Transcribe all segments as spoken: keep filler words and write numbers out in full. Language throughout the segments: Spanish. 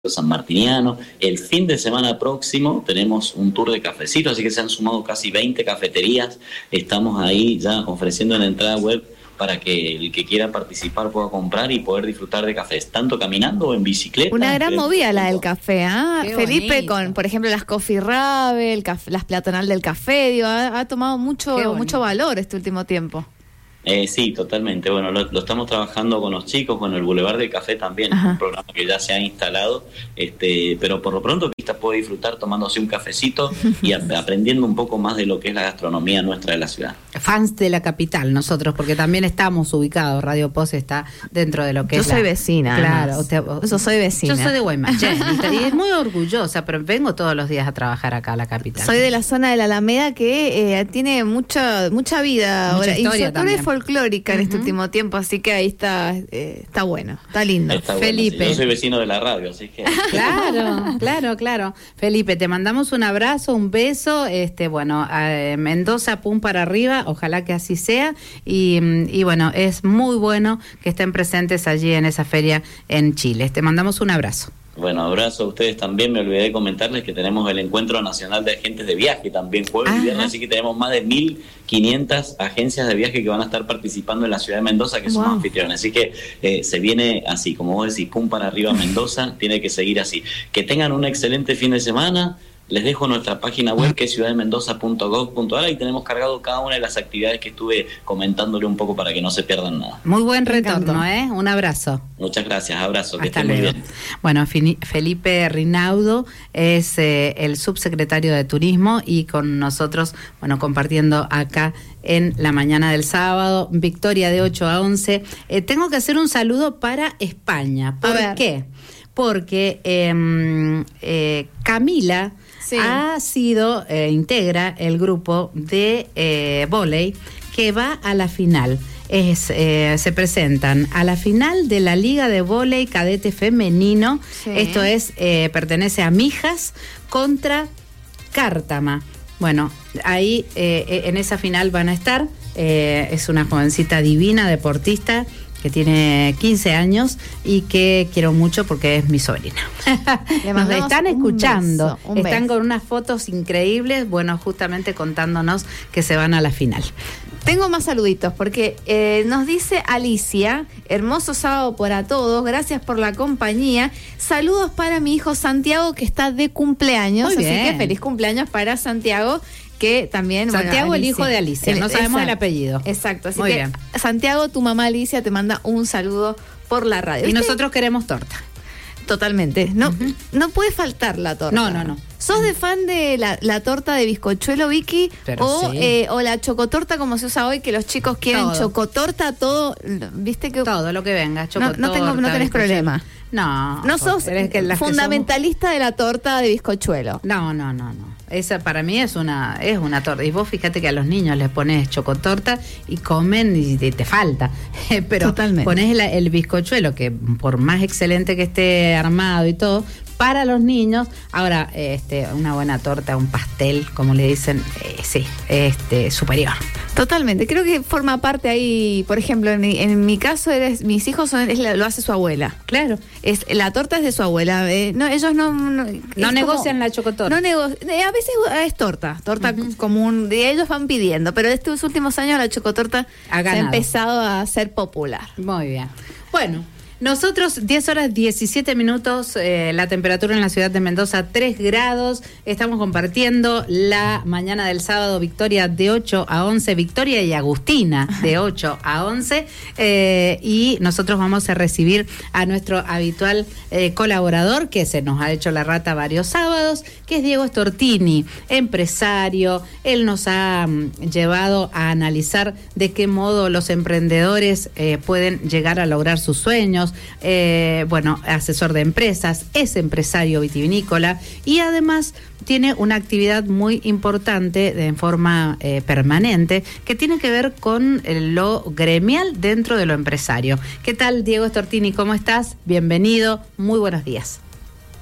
sanmartiniano. El fin de semana próximo tenemos un tour de cafecitos, así que se han sumado casi veinte cafeterías. Estamos ahí ya ofreciendo en la entrada web para que el que quiera participar pueda comprar y poder disfrutar de cafés, tanto caminando o en bicicleta. Una gran movida la del café, ¿ah? ¿eh? Felipe bonito. Con, por ejemplo, las Coffee Rave, el café, las peatonal del café, digo, ha, ha tomado mucho, mucho valor este último tiempo. Eh, sí, totalmente. Bueno, lo, lo estamos trabajando con los chicos, con el Boulevard del Café también, es un programa que ya se ha instalado, este, pero por lo pronto Pista puede disfrutar tomándose un cafecito y a, aprendiendo un poco más de lo que es la gastronomía nuestra de la ciudad. Fans de la capital nosotros, porque también estamos ubicados, Radio Post está dentro de lo que yo es soy la... vecina. Claro, usted, yo soy vecina. Yo soy de Guaymallén y es muy orgullosa, pero vengo todos los días a trabajar acá a la capital. Soy de la zona de la Alameda que eh, tiene mucha mucha vida mucha ahora, historia y también. folclórica en Uh-huh. este último tiempo, así que ahí está eh, está bueno, está lindo. Está Felipe. Bueno, sí. Yo soy vecino de la radio, así que... Claro, claro, claro. Felipe, te mandamos un abrazo, un beso, este, bueno, a Mendoza, pum para arriba, ojalá que así sea, y, y bueno, es muy bueno que estén presentes allí en esa feria en Chile. Te mandamos un abrazo. Bueno, abrazo a ustedes también. Me olvidé de comentarles que tenemos el Encuentro Nacional de Agentes de Viaje también jueves y viernes, así que tenemos más de mil quinientas agencias de viaje que van a estar participando en la ciudad de Mendoza, que wow. son anfitriones. Así que eh, se viene así, como vos decís, pum para arriba Mendoza, tiene que seguir así. Que tengan un excelente fin de semana. Les dejo nuestra página web, que es ciudad de mendoza punto gov punto a r, y tenemos cargado cada una de las actividades que estuve comentándole un poco para que no se pierdan nada. Muy buen retorno, ¿eh? Un abrazo. Muchas gracias, abrazo, que Hasta estén luego. muy bien. Bueno, Felipe Rinaudo es eh, el subsecretario de Turismo y con nosotros, bueno, compartiendo acá en la mañana del sábado, Victoria de ocho a once. Eh, tengo que hacer un saludo para España. ¿Por qué? Porque eh, eh, Camila... Sí. Ha sido, eh, integra el grupo de eh, vóley que va a la final. Es, eh, se presentan a la final de la Liga de Vóley Cadete Femenino. Sí. Esto es, eh, pertenece a Mijas contra Cártama. Bueno, ahí eh, en esa final van a estar. Eh, es una jovencita divina, deportista, que tiene quince años y que quiero mucho porque es mi sobrina. Nos están escuchando, beso, están beso. Con unas fotos increíbles, bueno, justamente contándonos que se van a la final. Tengo más saluditos porque eh, nos dice Alicia, hermoso sábado para todos, gracias por la compañía. Saludos para mi hijo Santiago, que está de cumpleaños, así que feliz cumpleaños para Santiago. Que también, Santiago, bueno, Alicia, el hijo de Alicia, el, no sabemos exacto, el apellido. Exacto, así Muy que bien. Santiago, tu mamá Alicia te manda un saludo por la radio. Y ¿Viste? nosotros queremos torta. Totalmente. No, uh-huh. no puede faltar la torta. No, no, no. ¿Sos de fan de la, la torta de bizcochuelo, Vicky? Pero o, sí. eh, o la chocotorta, como se usa hoy, que los chicos quieren todo. chocotorta, todo, ¿viste? que Todo lo que venga, chocotorta. No, no, tengo, no tenés problema. No. No sos que fundamentalista somos... de la torta de bizcochuelo. No, no, no, no. Esa para mí es una es una torta. Y vos fíjate que a los niños les pones chocotorta y comen y te, te falta. Pero Totalmente. Ponés el, el bizcochuelo, que por más excelente que esté armado y todo, para los niños, ahora este una buena torta, un pastel, como le dicen, eh, sí, este superior. Totalmente, creo que forma parte ahí, por ejemplo, en mi, en mi caso, eres, mis hijos son, es la, lo hace su abuela. Claro. Es, la torta es de su abuela, eh, no, ellos no... No, no negocian como, la chocotorta. No nego, eh, a veces es torta, torta uh-huh. común, de ellos van pidiendo, pero estos últimos años la chocotorta ha, se ha empezado a ser popular. Muy bien. Bueno, nosotros, diez horas diecisiete minutos, eh, la temperatura en la ciudad de Mendoza, tres grados. Estamos compartiendo la mañana del sábado, Victoria de ocho a once, Victoria y Agustina de ocho a once. Eh, y nosotros vamos a recibir a nuestro habitual eh, colaborador, que se nos ha hecho la rata varios sábados, que es Diego Stortini, empresario. Él nos ha um, llevado a analizar de qué modo los emprendedores eh, pueden llegar a lograr sus sueños. Eh, bueno, asesor de empresas, es empresario vitivinícola y además tiene una actividad muy importante de, en forma eh, permanente que tiene que ver con lo gremial dentro de lo empresario. ¿Qué tal, Diego Stortini? ¿Cómo estás? Bienvenido, muy buenos días.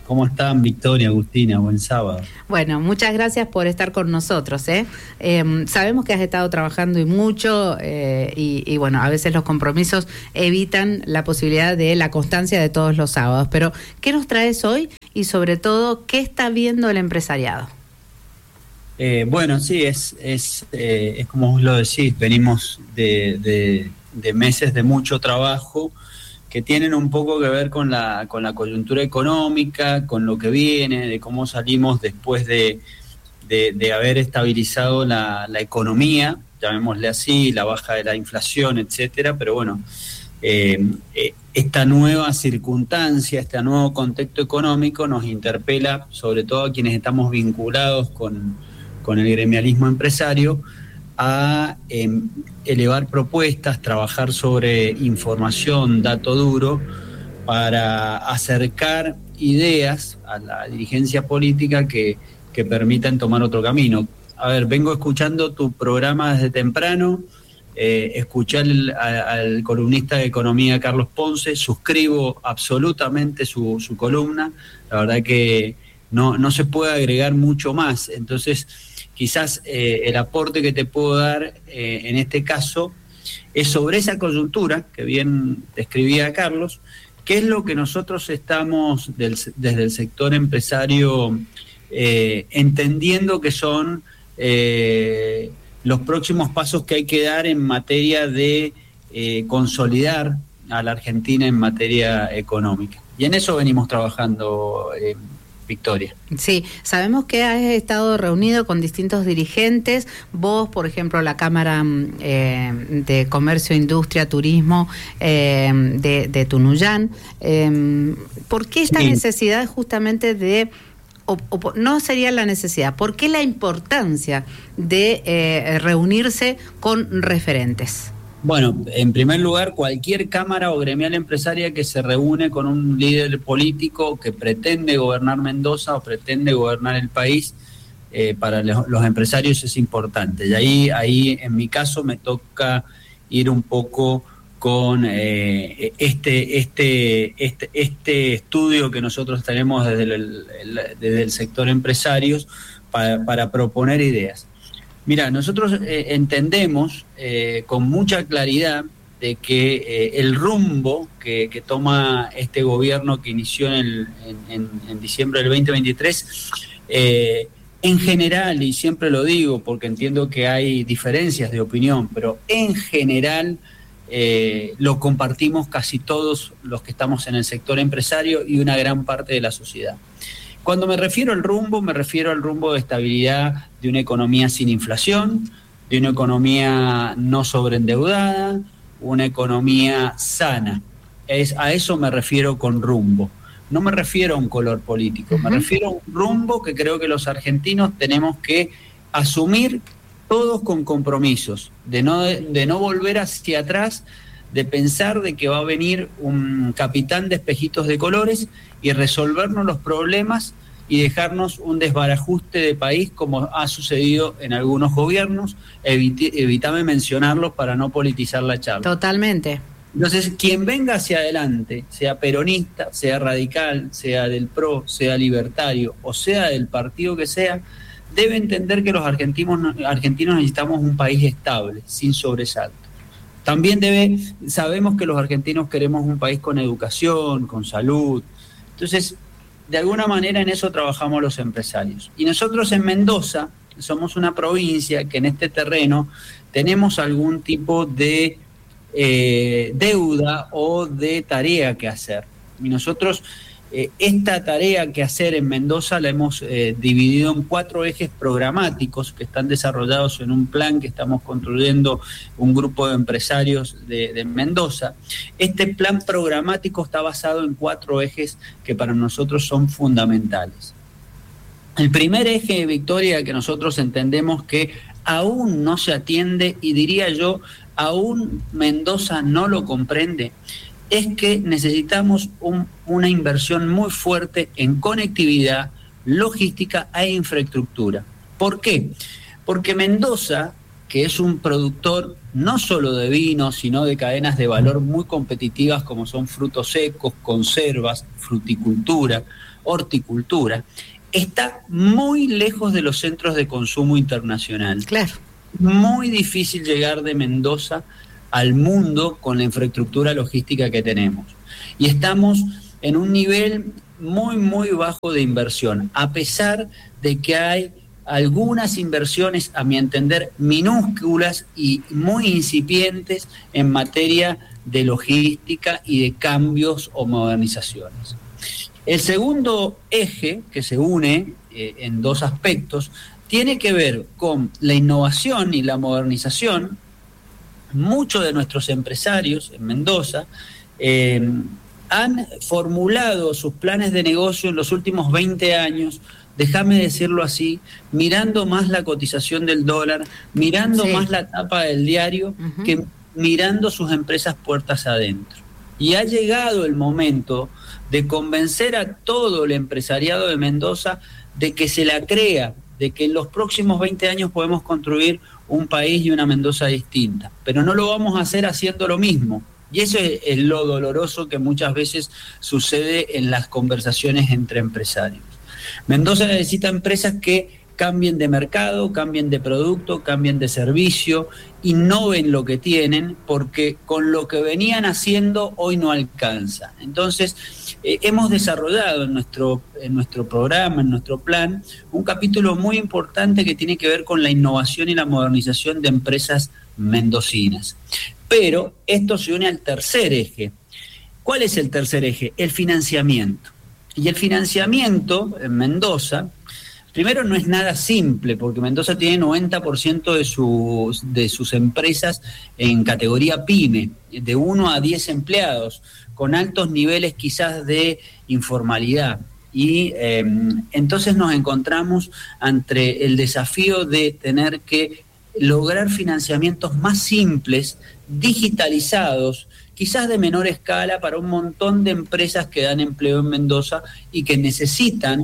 ¿Cómo están, Victoria, Agustina? Buen sábado. Bueno, muchas gracias por estar con nosotros. ¿eh? Eh, sabemos que has estado trabajando y mucho, eh, y, y bueno, a veces los compromisos evitan la posibilidad de la constancia de todos los sábados. Pero, ¿qué nos traes hoy? Y sobre todo, ¿qué está viendo el empresariado? Eh, bueno, sí, es, es, eh, es como vos lo decís, venimos de, de, de meses de mucho trabajo, que tienen un poco que ver con la con la coyuntura económica, con lo que viene, de cómo salimos después de, de, de haber estabilizado la, la economía, llamémosle así, la baja de la inflación, etcétera, pero bueno, eh, eh, esta nueva circunstancia, este nuevo contexto económico nos interpela, sobre todo a quienes estamos vinculados con, con el gremialismo empresario, a eh, elevar propuestas, trabajar sobre información, dato duro, para acercar ideas a la dirigencia política que, que permitan tomar otro camino. A ver, vengo escuchando tu programa desde temprano, eh, escuché al, al columnista de economía Carlos Ponce, suscribo absolutamente su, su columna, la verdad que no, no se puede agregar mucho más, entonces quizás eh, el aporte que te puedo dar eh, en este caso es sobre esa coyuntura que bien describía Carlos, qué es lo que nosotros estamos del, desde el sector empresario eh, entendiendo que son eh, los próximos pasos que hay que dar en materia de eh, consolidar a la Argentina en materia económica. Y en eso venimos trabajando, eh, Victoria. Sí, sabemos que has estado reunido con distintos dirigentes, vos, por ejemplo, la Cámara eh, de Comercio, Industria, Turismo eh, de, de Tunuyán. Eh, ¿Por qué esta sí. necesidad justamente de, o, o, no sería la necesidad, por qué la importancia de eh, reunirse con referentes? Bueno, en primer lugar, cualquier cámara o gremial empresaria que se reúne con un líder político que pretende gobernar Mendoza o pretende gobernar el país, eh, para los empresarios es importante. Y ahí, ahí, en mi caso, me toca ir un poco con eh, este, este, este, este estudio que nosotros tenemos desde el, el, desde el sector empresarios para, para proponer ideas. Mira, nosotros eh, entendemos eh, con mucha claridad de que eh, el rumbo que, que toma este gobierno que inició en, el, en, en diciembre del veinte veintitrés, eh, en general, y siempre lo digo porque entiendo que hay diferencias de opinión, pero en general eh, lo compartimos casi todos los que estamos en el sector empresario y una gran parte de la sociedad. Cuando me refiero al rumbo, me refiero al rumbo de estabilidad de una economía sin inflación, de una economía no sobreendeudada, una economía sana. Es, a eso me refiero con rumbo. No me refiero a un color político, uh-huh. me refiero a un rumbo que creo que los argentinos tenemos que asumir todos con compromisos, de no, de no volver hacia atrás, de pensar de que va a venir un capitán de espejitos de colores y resolvernos los problemas y dejarnos un desbarajuste de país como ha sucedido en algunos gobiernos. Evite, evítame mencionarlos para no politizar la charla. Totalmente. Entonces, quien venga hacia adelante, sea peronista, sea radical, sea del PRO, sea libertario o sea del partido que sea, debe entender que los argentinos, argentinos necesitamos un país estable, sin sobresalto. También debe, sabemos que los argentinos queremos un país con educación, con salud. Entonces, de alguna manera en eso trabajamos los empresarios. Y nosotros en Mendoza somos una provincia que en este terreno tenemos algún tipo de eh, deuda o de tarea que hacer. Y nosotros eh, esta tarea que hacer en Mendoza la hemos eh, dividido en cuatro ejes programáticos que están desarrollados en un plan que estamos construyendo un grupo de empresarios de, de Mendoza. Este plan programático está basado en cuatro ejes que para nosotros son fundamentales. El primer eje, Victoria, que nosotros entendemos que aún no se atiende, y diría yo, aún Mendoza no lo comprende, es que necesitamos un, una inversión muy fuerte en conectividad, logística e infraestructura. ¿Por qué? Porque Mendoza, que es un productor no solo de vino, sino de cadenas de valor muy competitivas como son frutos secos, conservas, fruticultura, horticultura, está muy lejos de los centros de consumo internacional. Claro. Muy difícil llegar de Mendoza al mundo con la infraestructura logística que tenemos. Y estamos en un nivel muy, muy bajo de inversión, a pesar de que hay algunas inversiones, a mi entender, minúsculas y muy incipientes en materia de logística y de cambios o modernizaciones. El segundo eje que se une eh, en dos aspectos tiene que ver con la innovación y la modernización. Muchos de nuestros empresarios en Mendoza eh, han formulado sus planes de negocio en los últimos veinte años, déjame decirlo así, mirando más la cotización del dólar, mirando sí. más la tapa del diario, uh-huh. que mirando sus empresas puertas adentro. Y ha llegado el momento de convencer a todo el empresariado de Mendoza de que se la crea, de que en los próximos veinte años podemos construir un país y una Mendoza distinta. Pero no lo vamos a hacer haciendo lo mismo. Y eso es, es lo doloroso que muchas veces sucede en las conversaciones entre empresarios. Mendoza necesita empresas que cambien de mercado, cambien de producto, cambien de servicio, innoven lo que tienen, porque con lo que venían haciendo hoy no alcanza. Entonces, eh, hemos desarrollado en nuestro, en nuestro programa, en nuestro plan, un capítulo muy importante que tiene que ver con la innovación y la modernización de empresas mendocinas. Pero esto se une al tercer eje. ¿Cuál es el tercer eje? El financiamiento. Y el financiamiento en Mendoza, primero no es nada simple, porque Mendoza tiene noventa por ciento de sus, de sus empresas en categoría PYME, de uno a diez empleados, con altos niveles quizás de informalidad. Y eh, entonces nos encontramos ante el desafío de tener que lograr financiamientos más simples, digitalizados, quizás de menor escala para un montón de empresas que dan empleo en Mendoza y que necesitan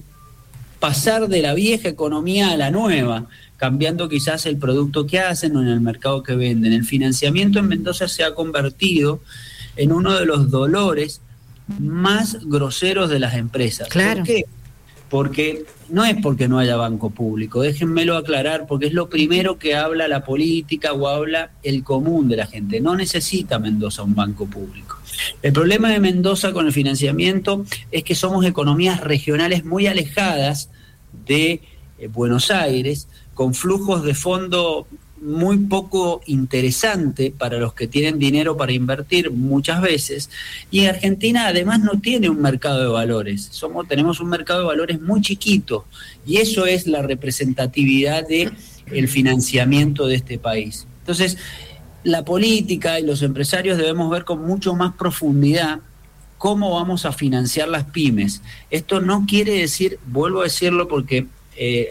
pasar de la vieja economía a la nueva, cambiando quizás el producto que hacen o en el mercado que venden. El financiamiento en Mendoza se ha convertido en uno de los dolores más groseros de las empresas. Claro. ¿Por qué? Porque no es porque no haya banco público, déjenmelo aclarar, porque es lo primero que habla la política o habla el común de la gente. No necesita Mendoza un banco público. El problema de Mendoza con el financiamiento es que somos economías regionales muy alejadas de eh, Buenos Aires, con flujos de fondo muy poco interesante para los que tienen dinero para invertir muchas veces, y Argentina además no tiene un mercado de valores. Somos, tenemos un mercado de valores muy chiquito, y eso es la representatividad del financiamiento de este país. Entonces, la política y los empresarios debemos ver con mucho más profundidad cómo vamos a financiar las pymes. Esto no quiere decir, vuelvo a decirlo porque eh,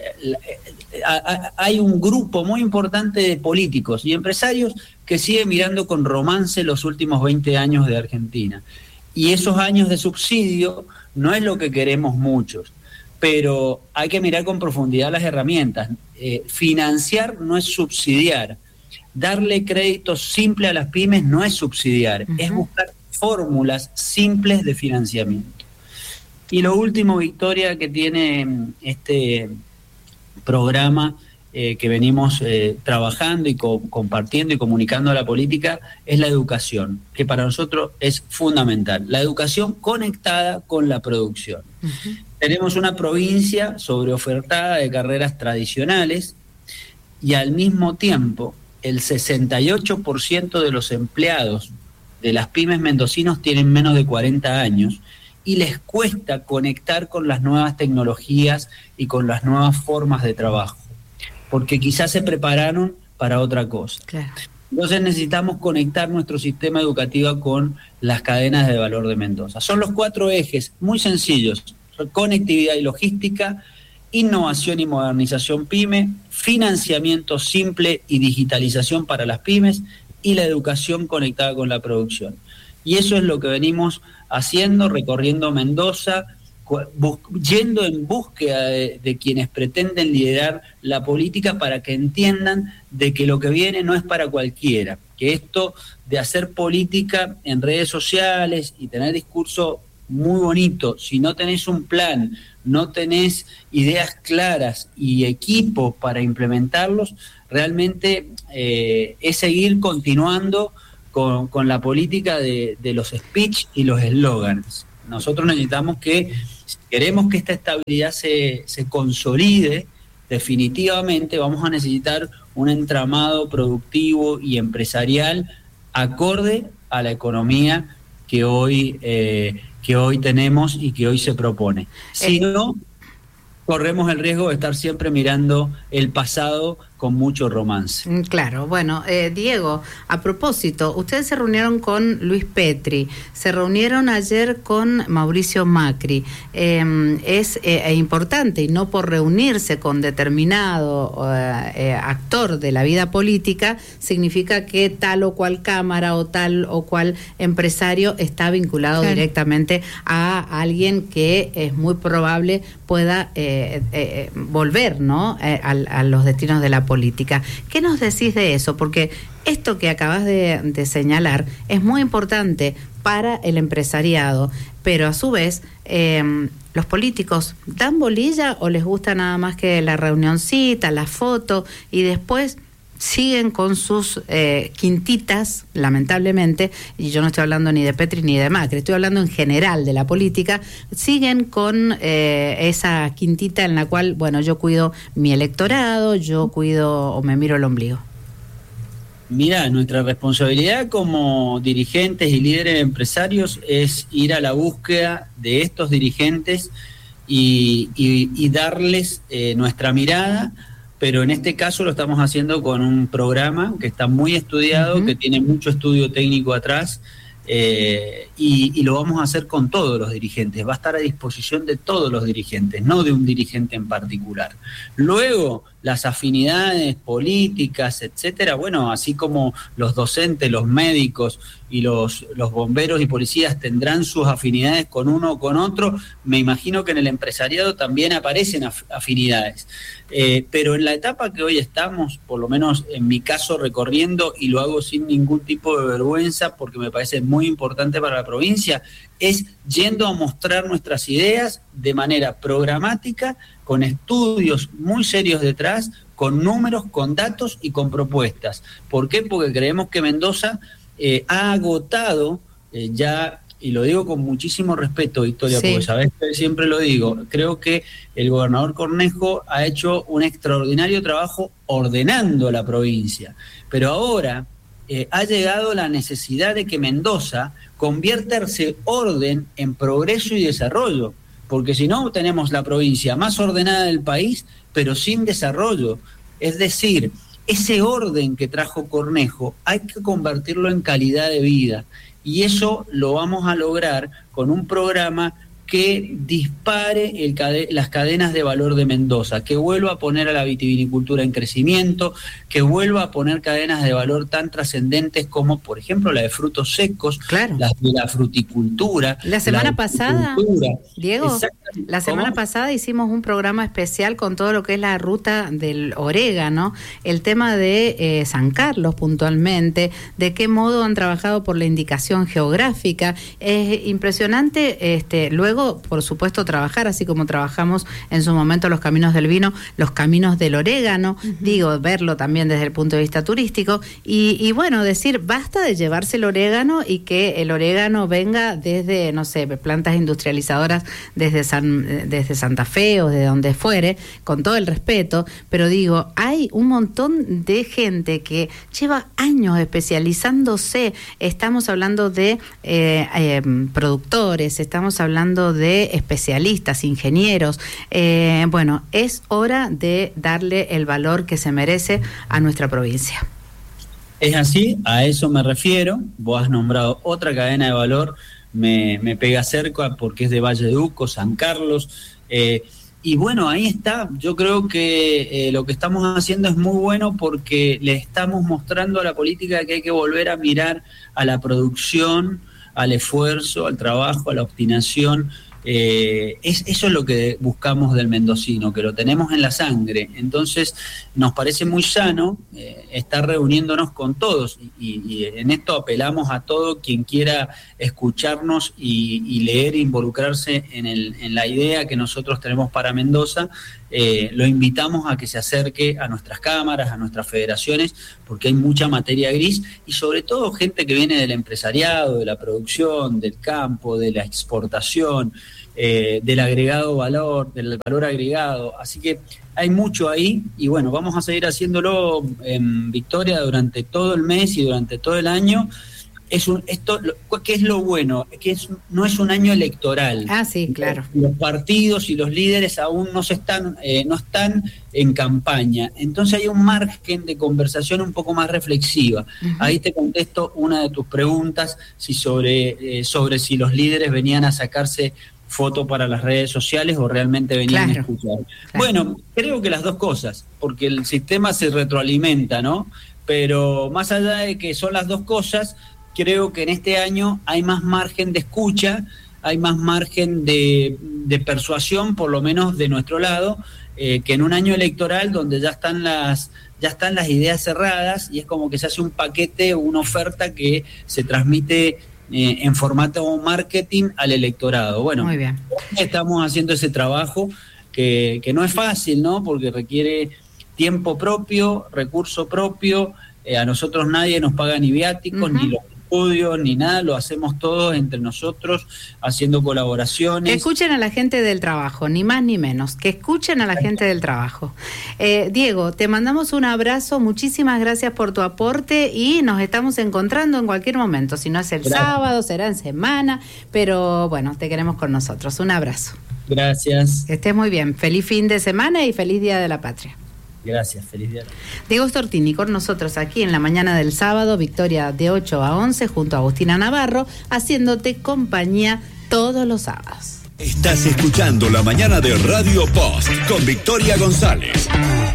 a, a, hay un grupo muy importante de políticos y empresarios que sigue mirando con romance los últimos veinte años de Argentina. Y esos años de subsidio no es lo que queremos muchos, pero hay que mirar con profundidad las herramientas. Eh, financiar no es subsidiar. Darle crédito simple a las pymes no es subsidiar, uh-huh. es buscar fórmulas simples de financiamiento. Y lo último, Victoria, que tiene este programa eh, que venimos eh, trabajando y co- compartiendo y comunicando a la política es la educación, que para nosotros es fundamental. La educación conectada con la producción. Uh-huh. Tenemos una provincia sobreofertada de carreras tradicionales y al mismo tiempo el sesenta y ocho por ciento de los empleados de las pymes mendocinos tienen menos de cuarenta años y les cuesta conectar con las nuevas tecnologías y con las nuevas formas de trabajo, porque quizás se prepararon para otra cosa. Claro. Entonces necesitamos conectar nuestro sistema educativo con las cadenas de valor de Mendoza. Son los cuatro ejes muy sencillos: conectividad y logística, innovación y modernización pyme, financiamiento simple y digitalización para las pymes y la educación conectada con la producción. Y eso es lo que venimos haciendo, recorriendo Mendoza, bus- yendo en búsqueda de, de quienes pretenden liderar la política para que entiendan de que lo que viene no es para cualquiera, que esto de hacer política en redes sociales y tener discurso muy bonito. Si no tenés un plan, no tenés ideas claras y equipo para implementarlos, realmente eh, es seguir continuando con, con la política de, de los speech y los eslogans. Nosotros necesitamos que, si queremos que esta estabilidad se, se consolide, definitivamente vamos a necesitar un entramado productivo y empresarial acorde a la economía que hoy, eh, que hoy tenemos y que hoy se propone. Si no, corremos el riesgo de estar siempre mirando el pasado con mucho romance. Claro, bueno, eh, Diego, a propósito, ustedes se reunieron con Luis Petri, se reunieron ayer con Mauricio Macri. Eh, es eh, importante, y no por reunirse con determinado eh, eh, actor de la vida política, significa que tal o cual cámara o tal o cual empresario está vinculado claro. directamente a alguien que es muy probable pueda eh, eh, volver, ¿no? Eh, a, a los destinos de la política. política. ¿Qué nos decís de eso? Porque esto que acabas de, de señalar es muy importante para el empresariado, pero a su vez, eh, ¿los políticos dan bolilla o les gusta nada más que la reunioncita, la foto, y después siguen con sus eh, quintitas, lamentablemente, y yo no estoy hablando ni de Petri ni de Macri, estoy hablando en general de la política, siguen con eh, esa quintita en la cual, bueno, yo cuido mi electorado, yo cuido o me miro el ombligo? Mira, nuestra responsabilidad como dirigentes y líderes empresarios es ir a la búsqueda de estos dirigentes y, y, y darles eh, nuestra mirada, pero en este caso lo estamos haciendo con un programa que está muy estudiado, uh-huh. que tiene mucho estudio técnico atrás, eh, y, y lo vamos a hacer con todos los dirigentes. Va a estar a disposición de todos los dirigentes, no de un dirigente en particular. Luego, las afinidades políticas, etcétera, bueno, así como los docentes, los médicos y los, los bomberos y policías tendrán sus afinidades con uno o con otro, me imagino que en el empresariado también aparecen af- afinidades. Eh, pero en la etapa que hoy estamos, por lo menos en mi caso recorriendo, y lo hago sin ningún tipo de vergüenza porque me parece muy importante para la provincia, es yendo a mostrar nuestras ideas de manera programática, con estudios muy serios detrás, con números, con datos y con propuestas. ¿Por qué? Porque creemos que Mendoza eh, ha agotado eh, ya, y lo digo con muchísimo respeto, Victoria, sí. porque sabés que siempre lo digo, creo que el gobernador Cornejo ha hecho un extraordinario trabajo ordenando la provincia, pero ahora eh, ha llegado la necesidad de que Mendoza convierta ese orden en progreso y desarrollo, porque si no tenemos la provincia más ordenada del país, pero sin desarrollo. Es decir, ese orden que trajo Cornejo hay que convertirlo en calidad de vida, y eso lo vamos a lograr con un programa que dispare el cade- las cadenas de valor de Mendoza, que vuelva a poner a la vitivinicultura en crecimiento, que vuelva a poner cadenas de valor tan trascendentes como, por ejemplo, la de frutos secos, claro. las de la fruticultura. La semana la pasada, Diego, la semana ¿Cómo? pasada hicimos un programa especial con todo lo que es la ruta del orégano, el tema de eh, San Carlos puntualmente, de qué modo han trabajado por la indicación geográfica. Es impresionante, este, luego por supuesto trabajar, así como trabajamos en su momento los caminos del vino, los caminos del orégano, uh-huh. digo, verlo también desde el punto de vista turístico, y, y bueno, decir, basta de llevarse el orégano y que el orégano venga desde, no sé, plantas industrializadoras desde, San, desde Santa Fe o de donde fuere, con todo el respeto, pero digo, hay un montón de gente que lleva años especializándose, estamos hablando de eh, eh, productores, estamos hablando de especialistas, ingenieros, eh, bueno, es hora de darle el valor que se merece a nuestra provincia. Es así, a eso me refiero. Vos has nombrado otra cadena de valor, me, me pega cerca porque es de Valle de Uco, San Carlos, eh, y bueno, ahí está. Yo creo que eh, lo que estamos haciendo es muy bueno porque le estamos mostrando a la política que hay que volver a mirar a la producción, al esfuerzo, al trabajo, a la obstinación, Eh, es, eso es lo que buscamos del mendocino, que lo tenemos en la sangre. Entonces nos parece muy sano eh, estar reuniéndonos con todos y, y en esto apelamos a todo quien quiera escucharnos y, y leer e involucrarse en, el, en la idea que nosotros tenemos para Mendoza. Eh, lo invitamos a que se acerque a nuestras cámaras, a nuestras federaciones, porque hay mucha materia gris y sobre todo gente que viene del empresariado, de la producción, del campo, de la exportación, eh, del agregado valor, del valor agregado. Así que hay mucho ahí y bueno, vamos a seguir haciéndolo en Victoria durante todo el mes y durante todo el año. Es un, esto, ¿qué es lo bueno? Que es, no es un año electoral. Ah, sí, claro. Los partidos y los líderes aún no se están, eh, no están en campaña. Entonces hay un margen de conversación un poco más reflexiva. Uh-huh. Ahí te contesto una de tus preguntas, si sobre, eh, sobre si los líderes venían a sacarse foto para las redes sociales o realmente venían claro, a escuchar. Claro. Bueno, creo que las dos cosas, porque el sistema se retroalimenta, ¿no? Pero más allá de que son las dos cosas, creo que en este año hay más margen de escucha, hay más margen de, de persuasión, por lo menos de nuestro lado, eh, que en un año electoral donde ya están las ya están las ideas cerradas y es como que se hace un paquete, una oferta que se transmite eh, en formato marketing al electorado. Bueno, muy bien. Estamos haciendo ese trabajo que, que no es fácil, ¿no? Porque requiere tiempo propio, recurso propio. Eh, a nosotros nadie nos paga ni viáticos, uh-huh. ni los estudios, ni nada, lo hacemos todos entre nosotros, haciendo colaboraciones. Que escuchen a la gente del trabajo, ni más ni menos, que escuchen a la gente del trabajo. Eh, Diego, te mandamos un abrazo, muchísimas gracias por tu aporte y nos estamos encontrando en cualquier momento, si no es el gracias. sábado, será en semana, pero bueno, te queremos con nosotros. Un abrazo. Gracias. Que estés muy bien, feliz fin de semana y feliz Día de la Patria. Gracias, feliz día. Diego Stortini con nosotros aquí en la mañana del sábado, Victoria de ocho a once, junto a Agustina Navarro, haciéndote compañía todos los sábados. Estás escuchando La Mañana de Radio Post con Victoria González.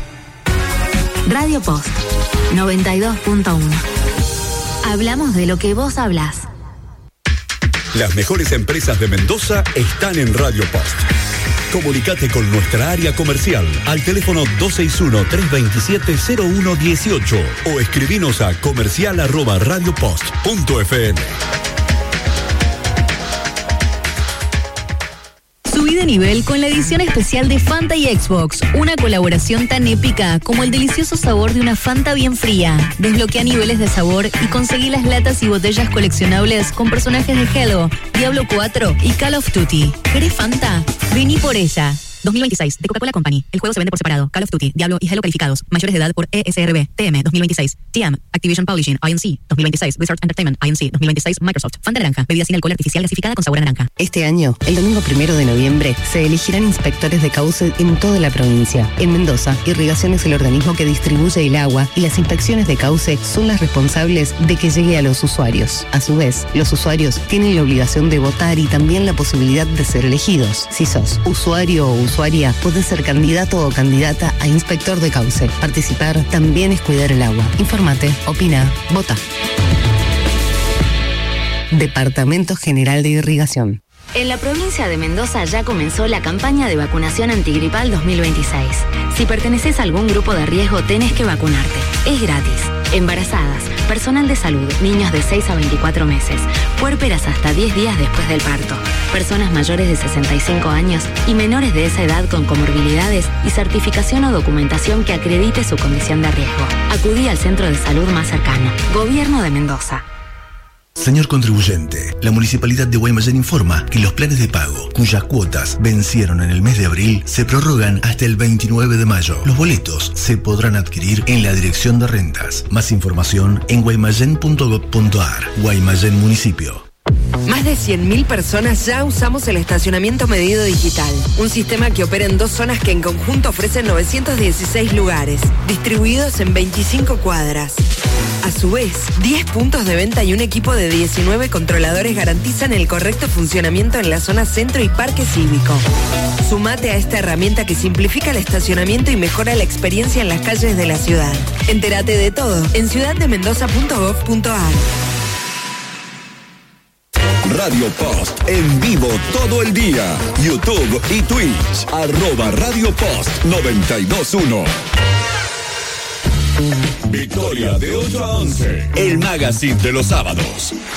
Radio Post noventa y dos punto uno. Hablamos de lo que vos hablás. Las mejores empresas de Mendoza están en Radio Post. Comunicate con nuestra área comercial al teléfono dos seis uno, tres dos siete, cero uno uno ocho o escribinos a comercial arroba radiopost punto f m. Subí de nivel con la edición especial de Fanta y Xbox, una colaboración tan épica como el delicioso sabor de una Fanta bien fría. Desbloquea niveles de sabor y conseguí las latas y botellas coleccionables con personajes de Halo, Diablo cuatro y Call of Duty. ¿Querés Fanta? Vení por ella. dos mil veintiséis, de Coca-Cola Company. El juego se vende por separado. Call of Duty, Diablo y Halo calificados. Mayores de edad por E S R B, T M dos mil veintiséis. T M, Activision Publishing, I N C dos mil veintiséis. Blizzard Entertainment, I N C dos mil veintiséis. Microsoft. Fanta naranja, bebida sin alcohol artificial gasificada con sabor a naranja. Este año, el domingo primero de noviembre, se elegirán inspectores de cauce en toda la provincia. En Mendoza, Irrigación es el organismo que distribuye el agua y las inspecciones de cauce son las responsables de que llegue a los usuarios. A su vez, los usuarios tienen la obligación de votar y también la posibilidad de ser elegidos. Si sos usuario o usuaria, podés ser candidato o candidata a inspector de cauce. Participar también es cuidar el agua. Infórmate, opina, vota. Departamento General de Irrigación. En la provincia de Mendoza ya comenzó la campaña de vacunación antigripal dos mil veintiséis. Si perteneces a algún grupo de riesgo, tenés que vacunarte. Es gratis. Embarazadas, personal de salud, niños de seis a veinticuatro meses, puérperas hasta diez días después del parto, personas mayores de sesenta y cinco años y menores de esa edad con comorbilidades y certificación o documentación que acredite su condición de riesgo. Acudí al centro de salud más cercano. Gobierno de Mendoza. Señor contribuyente, la Municipalidad de Guaymallén informa que los planes de pago, cuyas cuotas vencieron en el mes de abril, se prorrogan hasta el veintinueve de mayo. Los boletos se podrán adquirir en la Dirección de Rentas. Más información en guaymallén punto gob punto a r. Guaymallén Municipio. Más de cien mil personas ya usamos el estacionamiento medido digital, un sistema que opera en dos zonas que en conjunto ofrecen novecientos dieciséis lugares, distribuidos en veinticinco cuadras. A su vez, diez puntos de venta y un equipo de diecinueve controladores garantizan el correcto funcionamiento en la zona centro y parque cívico. Sumate a esta herramienta que simplifica el estacionamiento y mejora la experiencia en las calles de la ciudad. Entérate de todo en ciudad de mendoza punto gob punto a r. Radio Post en vivo todo el día. YouTube y Twitch. Arroba Radio Post noventa y dos uno. Victoria de ocho a once. El magazine de los sábados.